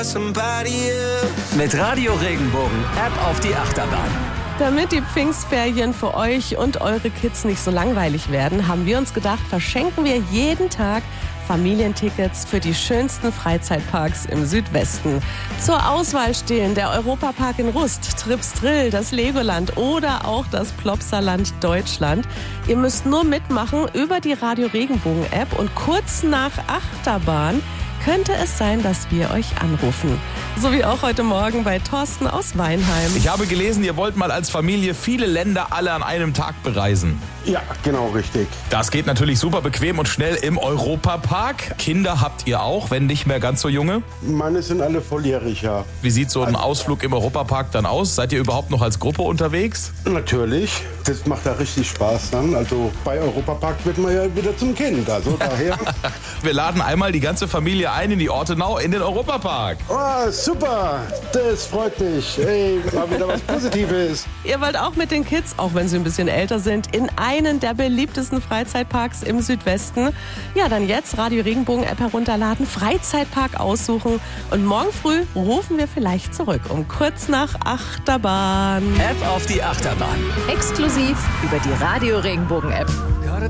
Mit Radio Regenbogen App auf die Achterbahn. Damit die Pfingstferien für euch und eure Kids nicht so langweilig werden, haben wir uns gedacht, verschenken wir jeden Tag Familientickets für die schönsten Freizeitparks im Südwesten. Zur Auswahl stehen der Europapark in Rust, Trips Drill, das Legoland oder auch das Plopsaland Deutschland. Ihr müsst nur mitmachen über die Radio Regenbogen App und kurz nach Achterbahn könnte es sein, dass wir euch anrufen. So wie auch heute Morgen bei Thorsten aus Weinheim. Ich habe gelesen, ihr wollt mal als Familie viele Länder alle an einem Tag bereisen. Ja, genau richtig. Das geht natürlich super bequem und schnell im Europapark. Kinder habt ihr auch, wenn nicht mehr ganz so junge? Meine sind alle volljährig, ja. Wie sieht so ein Ausflug im Europapark dann aus? Seid ihr überhaupt noch als Gruppe unterwegs? Natürlich. Das macht da richtig Spaß dann. Also bei Europapark wird man ja wieder zum Kind. Also daher. Wir laden einmal die ganze Familie ein in die Ortenau in den Europapark. Oh, super. Das freut mich. Ey, mal wieder was Positives. Ihr wollt auch mit den Kids, auch wenn sie ein bisschen älter sind, in einen der beliebtesten Freizeitparks im Südwesten? Ja, dann jetzt Radio Regenbogen App herunterladen, Freizeitpark aussuchen und morgen früh rufen wir vielleicht zurück um kurz nach Achterbahn. App auf die Achterbahn. Exklusiv über die Radio Regenbogen App.